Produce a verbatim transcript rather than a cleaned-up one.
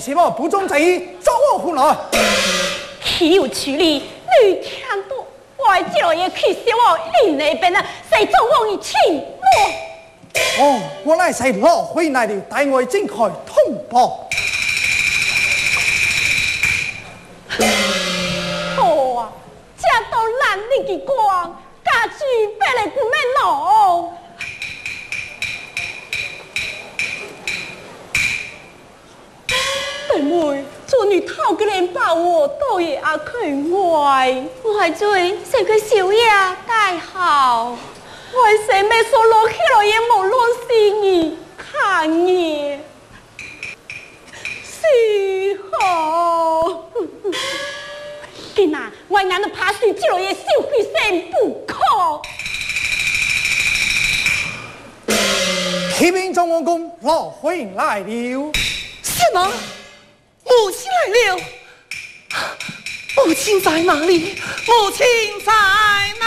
起码不忠正义，找我回来。 岂有此理！你听到我这老爷去小我你那边啊，谁做我一请我？ 哦，我乃是老回来的，带我进开通报。 好啊，这都烂你的光，家具别来不免弄。妹妹，做女讨个人把我倒也阿肯坏， 我最谁个小爷大好， 为什么说落去了也无乱心意看你？是好，今仔我眼都怕死，这落也受亏身不可。 启禀中王公，老回来了。 什么？母亲来了！母亲在哪里？母亲在